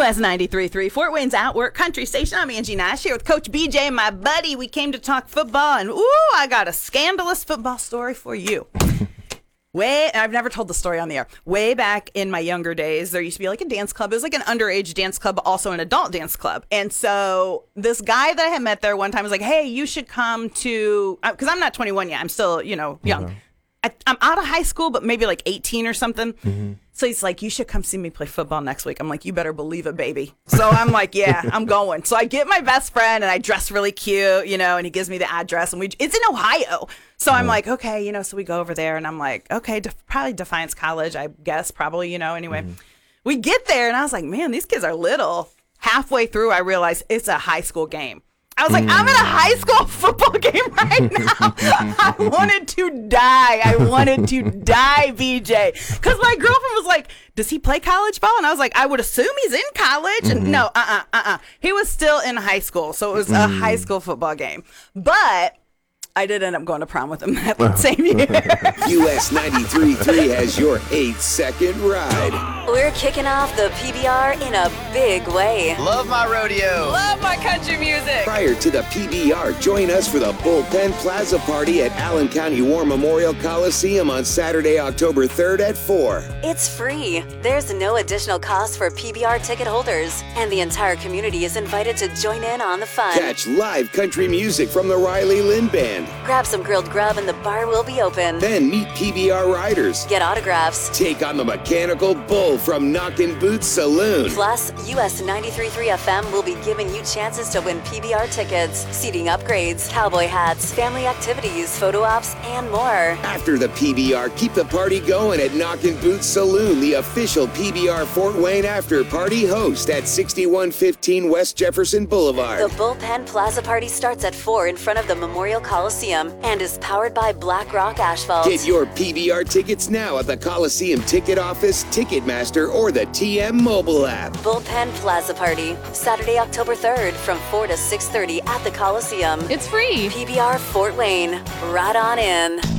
US 93.3, Fort Wayne's Outwork Country Station. I'm Angie Nash here with Coach BJ and my buddy. We came to talk football, and I got a scandalous football story for you. I've never told the story on the air. Way back in my younger days, there used to be like a dance club. It was like an underage dance club, but also an adult dance club. And so this guy that I had met there one time was like, hey, you should come to, because I'm not 21 yet. I'm still, young. Mm-hmm. I'm out of high school, but maybe like 18 or something. Mm-hmm. So he's like, you should come see me play football next week. I'm like, you better believe it, baby. So I'm like, yeah, I'm going. So I get my best friend and I dress really cute, and he gives me the address and it's in Ohio. So I'm like, okay, so we go over there and I'm like, okay, probably Defiance College, I guess, probably, anyway. Mm-hmm. We get there and I was like, man, these kids are little. Halfway through, I realized it's a high school game. I was like, I'm in a high school football game right now. I wanted to die, BJ. Because my girlfriend was like, does he play college ball? And I was like, I would assume he's in college. And no, he was still in high school. So it was a high school football game. But I did end up going to prom with him that same year. US 93.3 has your 8-second ride. We're kicking off the PBR in a big way. Love my rodeo. Love my country music. Prior to the PBR, join us for the Bullpen Plaza Party at Allen County War Memorial Coliseum on Saturday, October 3rd at 4. It's free. There's no additional cost for PBR ticket holders, and the entire community is invited to join in on the fun. Catch live country music from the Riley Lynn Band. Grab some grilled grub and the bar will be open. Then meet PBR riders. Get autographs. Take on the Mechanical Bull from Knockin' Boots Saloon. Plus, US 93.3 FM will be giving you chances to win PBR tickets, seating upgrades, cowboy hats, family activities, photo ops, and more. After the PBR, keep the party going at Knockin' Boots Saloon, the official PBR Fort Wayne after party host at 6115 West Jefferson Boulevard. The Bullpen Plaza Party starts at 4 in front of the Memorial Coliseum and is powered by Black Rock Asphalt. Get your PBR tickets now at the Coliseum Ticket Office, Ticketmaster, or the TM mobile app. Bullpen Plaza Party, Saturday, October 3rd from 4 to 6:30 at the Coliseum. It's free. PBR Fort Wayne. Right on in.